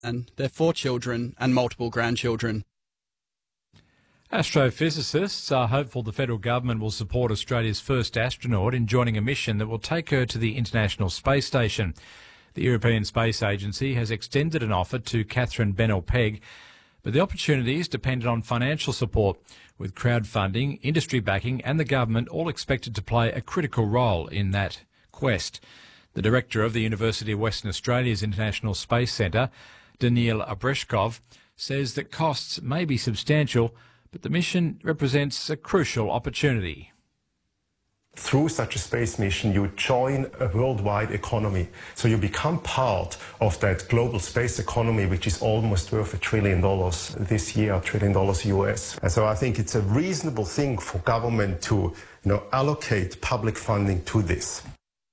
and their 4 children and multiple grandchildren. Astrophysicists are hopeful the federal government will support Australia's first astronaut in joining a mission that will take her to the International Space Station. The European Space Agency has extended an offer to Catherine Bennell-Pegg, but the opportunity is dependent on financial support, with crowdfunding, industry backing and the government all expected to play a critical role in that quest. The director of the University of Western Australia's International Space Centre, Daniil Abreshkov, says that costs may be substantial, but the mission represents a crucial opportunity. Through such a space mission, you join a worldwide economy. So you become part of that global space economy, which is almost worth $1 trillion this year, $1 trillion US. And so I think it's a reasonable thing for government to, allocate public funding to this.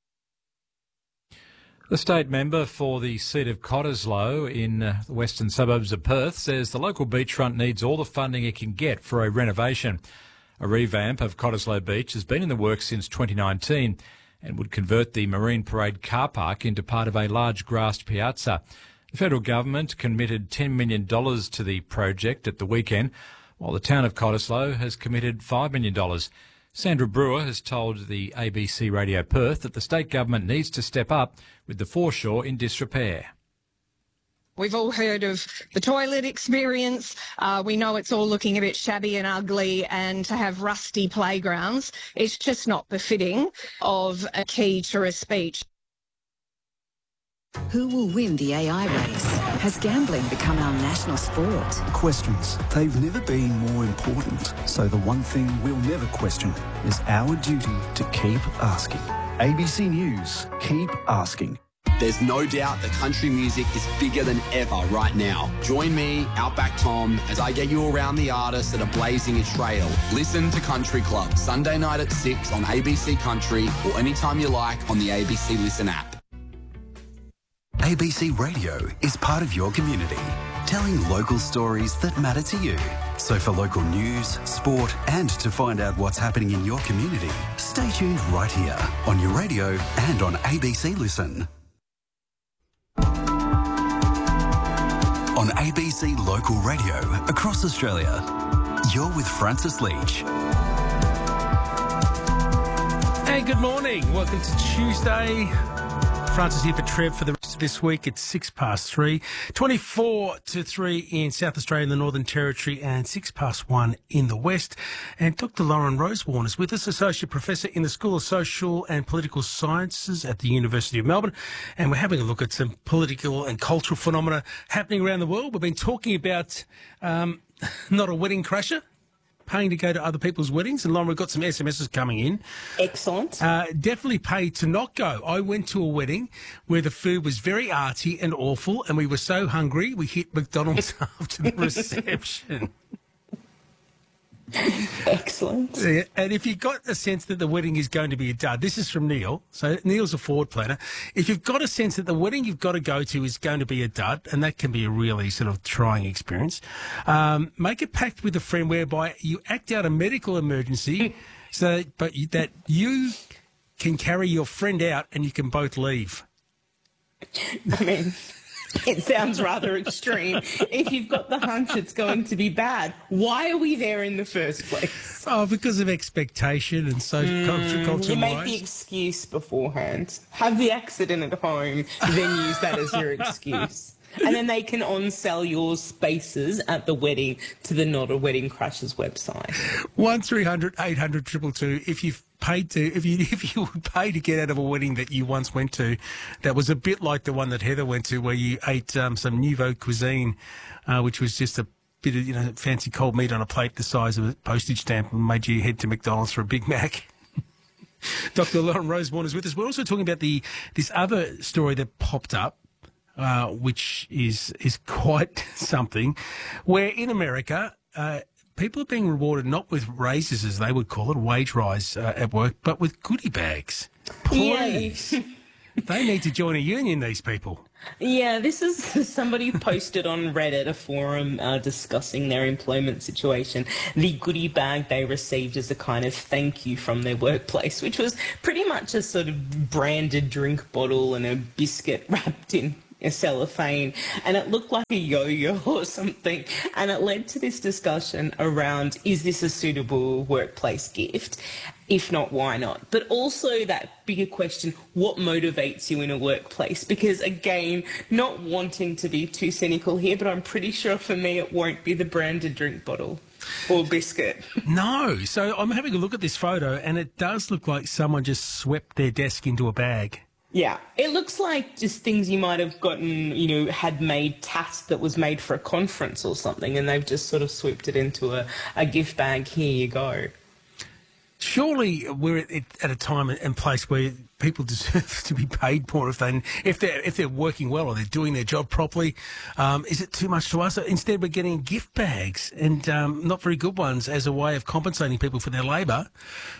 The state member for the seat of Cottesloe in the western suburbs of Perth says the local beachfront needs all the funding it can get for a renovation. A revamp of Cottesloe Beach has been in the works since 2019 and would convert the Marine Parade car park into part of a large grassed piazza. The federal government committed $10 million to the project at the weekend, while the town of Cottesloe has committed $5 million. Sandra Brewer has told the ABC Radio Perth that the state government needs to step up with the foreshore in disrepair. We've all heard of the toilet experience. We know it's all looking a bit shabby and ugly, and to have rusty playgrounds, it's just not befitting of a key tourist beach. Who will win the AI race? Has gambling become our national sport? Questions. They've never been more important. So the one thing we'll never question is our duty to keep asking. ABC News. Keep asking. There's no doubt that country music is bigger than ever right now. Join me, Outback Tom, as I get you around the artists that are blazing a trail. Listen to Country Club, Sunday night at 6 on ABC Country or anytime you like on the ABC Listen app. ABC Radio is part of your community, telling local stories that matter to you. So for local news, sport and to find out what's happening in your community, stay tuned right here on your radio and on ABC Listen. On ABC Local Radio across Australia, you're with Francis Leach. Hey, good morning. Welcome to Tuesday. Francis here for Trev for the rest of this week. It's 3:06, 24 to 3 in South Australia and the Northern Territory, and 1:06 in the West. And Dr. Lauren Rosewarne is with us, Associate Professor in the School of Social and Political Sciences at the University of Melbourne. And we're having a look at some political and cultural phenomena happening around the world. We've been talking about not a wedding crasher, paying to go to other people's weddings. And Lauren, we've got some SMSs coming in. Excellent. Definitely paid to not go. I went to a wedding where the food was very arty and awful, and we were so hungry we hit McDonald's after the reception. Excellent. Yeah, and if you've got a sense that the wedding is going to be a dud, this is from Neil. So Neil's a forward planner. If you've got a sense that the wedding you've got to go to is going to be a dud, and that can be a really sort of trying experience, make a pact with a friend whereby you act out a medical emergency that you can carry your friend out and you can both leave. I mean, it sounds rather extreme. If you've got the hunch it's going to be bad, why are we there in the first place? Oh, because of expectation and social culture. You make the excuse beforehand. Have the accident at home, then use that as your excuse. And then they can on-sell your spaces at the wedding to the Not a Wedding Crashers website. 1300 800 222. If you would pay to get out of a wedding that you once went to, that was a bit like the one that Heather went to, where you ate some nouveau cuisine, which was just a bit of fancy cold meat on a plate the size of a postage stamp, and made you head to McDonald's for a Big Mac. Dr. Lauren Rosewarne is with us. We're also talking about this other story that popped up, which is quite something, where in America, people are being rewarded not with raises, as they would call it, a wage rise at work, but with goodie bags. Please. They need to join a union, these people. Yeah, this is somebody who posted on Reddit, a forum discussing their employment situation, the goodie bag they received as a kind of thank you from their workplace, which was pretty much a sort of branded drink bottle and a biscuit wrapped in a cellophane, and it looked like a yo-yo or something. And it led to this discussion around, is this a suitable workplace gift? If not, why not? But also that bigger question, what motivates you in a workplace? Because again, not wanting to be too cynical here, but I'm pretty sure for me it won't be the branded drink bottle or biscuit. No. So I'm having a look at this photo, and it does look like someone just swept their desk into a bag. Yeah, it looks like just things you might have gotten, had made tat that was made for a conference or something, and they've just sort of swooped it into a gift bag. Here you go. Surely we're at a time and place where people deserve to be paid more if they're working well or they're doing their job properly. Is it too much to ask? Instead, we're getting gift bags and not very good ones as a way of compensating people for their labour.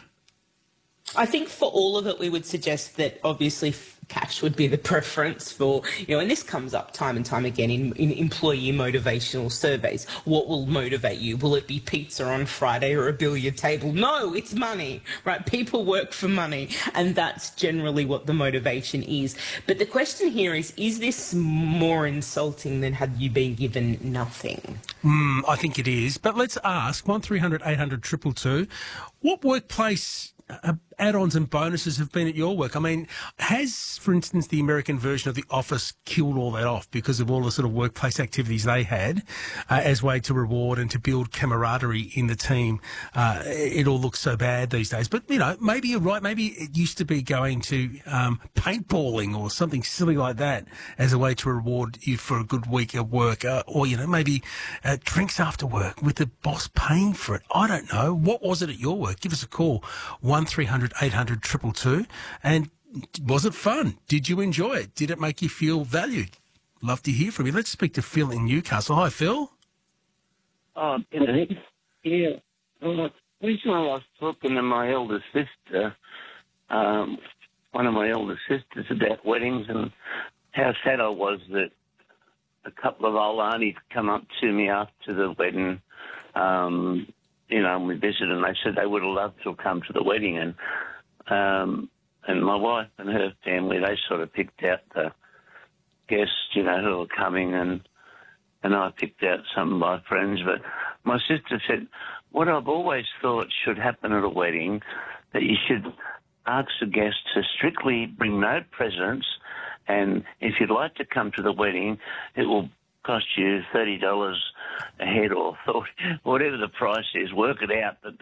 I think for all of it, we would suggest that obviously cash would be the preference for, and this comes up time and time again in employee motivational surveys. What will motivate you? Will it be pizza on Friday or a billiard table? No, it's money, right? People work for money, and that's generally what the motivation is. But the question here is this more insulting than had you been given nothing? I think it is. But let's ask, 1300 800 222, what workplace add-ons and bonuses have been at your work? I mean, has, for instance, the American version of The Office killed all that off because of all the sort of workplace activities they had as a way to reward and to build camaraderie in the team? It all looks so bad these days. But, maybe you're right. Maybe it used to be going to paintballing or something silly like that as a way to reward you for a good week of work. Or, maybe drinks after work with the boss paying for it. I don't know. What was it at your work? Give us a call, 1300 800 222. And was it fun? Did you enjoy it? Did it make you feel valued? Love to hear from you. Let's speak to Phil in Newcastle. Hi, Phil. Oh, yeah. Well, recently I was talking to my elder sister, one of my elder sisters, about weddings and how sad I was that a couple of old aunties come up to me after the wedding, and we visited, and they said they would have loved to have come to the wedding. And my wife and her family, they sort of picked out the guests, who were coming, and I picked out some of my friends. But my sister said, what I've always thought should happen at a wedding, that you should ask the guests to strictly bring no presents, and if you'd like to come to the wedding, it will cost you $30 a head or whatever the price is, work it out.